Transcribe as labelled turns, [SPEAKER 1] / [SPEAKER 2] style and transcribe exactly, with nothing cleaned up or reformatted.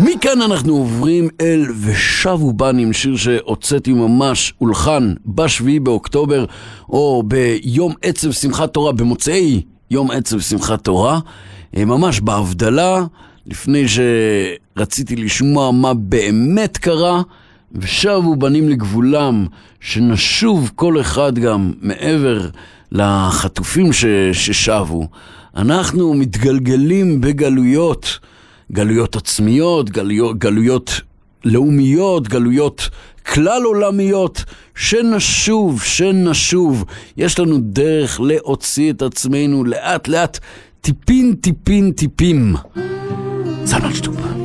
[SPEAKER 1] מכאן אנחנו עוברים אל ושבו בנים, שיר שהוצאתי ממש הולחן בשביעי באוקטובר, או ביום עצב שמחת תורה, במוצאי יום עצב שמחת תורה, ממש בהבדלה, לפני שרציתי לשמוע מה באמת קרה. ושבו בנים לגבולם, שנשוב כל אחד גם מעבר לחטופים ש... ששבו. אנחנו מתגלגלים בגלויות, גלויות עצמיות, גלויות, גלויות לאומיות, גלויות כלל עולמיות, שנשוב, שנשוב. יש לנו דרך להוציא את עצמנו לאט לאט, טיפין, טיפין, טיפים. זמן שטובה.